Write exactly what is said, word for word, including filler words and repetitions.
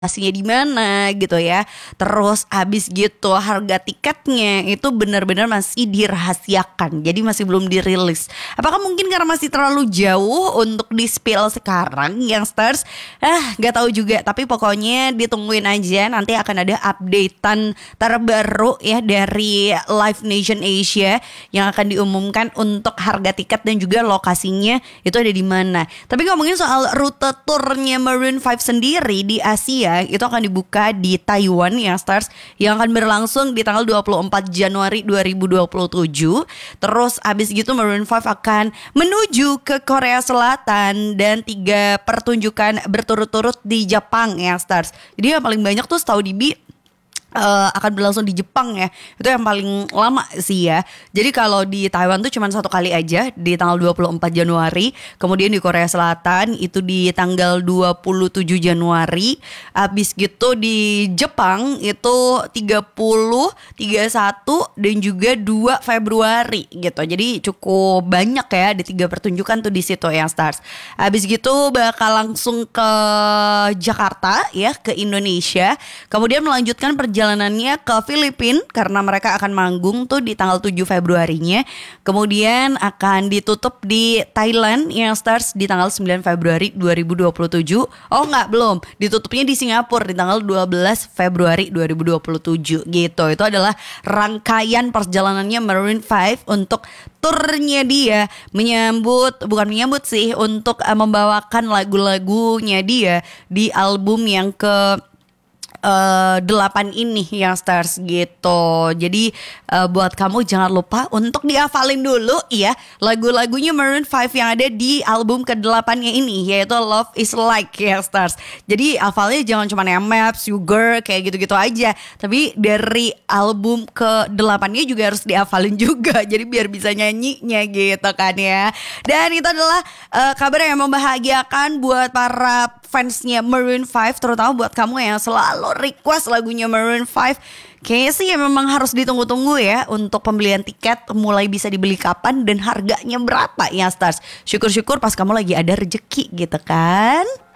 lokasinya di mana gitu ya. Terus habis gitu harga tiketnya itu benar-benar masih dirahasiakan. Jadi masih belum dirilis. Apakah mungkin karena masih terlalu jauh untuk di-spill sekarang yang stars? Ah, nggak tahu juga. Tapi pokoknya ditungguin aja, nanti akan ada updatean terbaru ya dari Live Nation Asia yang akan diumumkan untuk harga tiket dan juga lokasinya itu ada di mana. Tapi ngomongin soal rute turnya Maroon five sendiri di Asia, itu akan dibuka di Taiwan yang stars, yang akan berlangsung di tanggal dua puluh empat Januari dua ribu dua puluh tujuh. Terus abis gitu Maroon five akan menuju ke Korea Selatan dan tiga pertunjukan berturut-turut di Jepang yang stars. Jadi yang paling banyak tuh setahu Dibi Uh, akan berlangsung di Jepang ya. Itu yang paling lama sih ya. Jadi kalau di Taiwan tuh cuma satu kali aja di tanggal dua puluh empat Januari. Kemudian di Korea Selatan itu di tanggal dua puluh tujuh Januari. Habis gitu di Jepang itu tiga puluh, tiga puluh satu dan juga dua Februari gitu. Jadi cukup banyak ya, di tiga pertunjukan tuh di situ yang stars. Habis gitu bakal langsung ke Jakarta ya, ke Indonesia. Kemudian melanjutkan perjalanan perjalanannya ke Filipina karena mereka akan manggung tuh di tanggal tujuh Februarinya. Kemudian akan ditutup di Thailand yang stars di tanggal sembilan Februari dua ribu dua puluh tujuh. Oh enggak, belum. Ditutupnya di Singapura di tanggal dua belas Februari dua ribu dua puluh tujuh gitu. Itu adalah rangkaian perjalanannya Maroon five untuk turnya dia menyambut, bukan menyambut sih, untuk uh, membawakan lagu-lagunya dia di album yang ke Uh, delapan ini yang stars gitu. Jadi uh, buat kamu jangan lupa untuk dihafalin dulu ya lagu-lagunya Maroon five yang ada di album ke delapannya ini, yaitu Love Is Like yang stars. Jadi hafalnya jangan cuma yang Maps, Sugar kayak gitu-gitu aja, tapi dari album ke delapannya juga harus dihafalin juga. Jadi biar bisa nyanyinya gitu kan ya. Dan itu adalah uh, kabar yang membahagiakan buat para fansnya Maroon five, terutama buat kamu yang selalu request lagunya Maroon five. Kayaknya sih ya memang harus ditunggu-tunggu ya untuk pembelian tiket, mulai bisa dibeli kapan dan harganya berapa ya stars. Syukur-syukur pas kamu lagi ada rezeki gitu kan.